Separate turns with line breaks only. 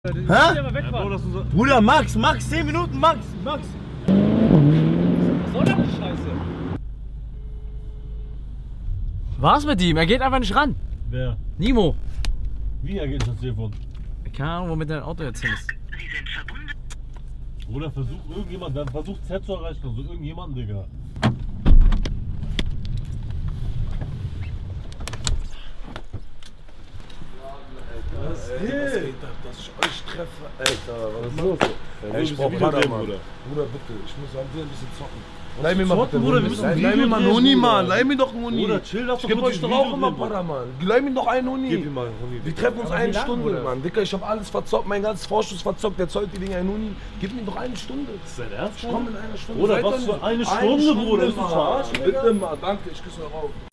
Hä? Bruder, Max, 10 Minuten, Max.
Was soll denn die Scheiße? Was mit ihm? Er geht einfach nicht ran.
Wer?
Nimo.
Wie, er geht nicht ans Telefon?
Keine Ahnung, womit dein Auto jetzt hin ist.
Bruder, versucht Z zu erreichen, also irgendjemanden, Digga.
Was geht ab, dass ich euch treffe? Alter, was ist los?
Ey,
Ich brauch Padawan. Bruder, bitte, ich muss an dir ein bisschen zocken. Leih mir mal bitte,
Bruder, wir müssen ein
leih mir mal einen Huni, Mann. Leih mir doch einen Huni.
Bruder, chill, lass doch
ich geb
kurz
euch
ein
doch auch
Video
immer
drehen,
Padawan. Leih mir doch einen Huni.
Gib ihm mal einen Huni.
Wir treffen uns eine Stunde, Mann. Dicker, ich hab alles verzockt, mein ganzes Vorschuss verzockt. Der zollt die Dinger einen Huni. Gib mir doch eine Stunde.
Ist dein Ernst?
Ich komm in einer Stunde.
Bruder, was für eine Stunde, Bruder? Ist du verarschen?
Bitte mal, danke, ich küsse euch auf.